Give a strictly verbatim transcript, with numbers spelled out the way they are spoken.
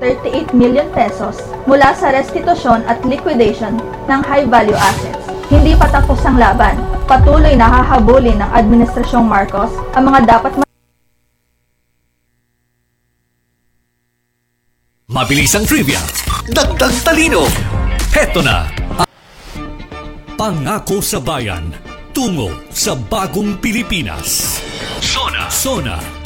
thirty-eight million pesos mula sa restitusyon at liquidation ng high-value assets. Hindi pa tapos ang laban. Patuloy na hahabulin ng Administrasyong Marcos ang mga dapat ma- Mabilisang trivia, dagdag talino. Heto na, Pangako sa Bayan, tungo sa bagong Pilipinas. Sona, Sona.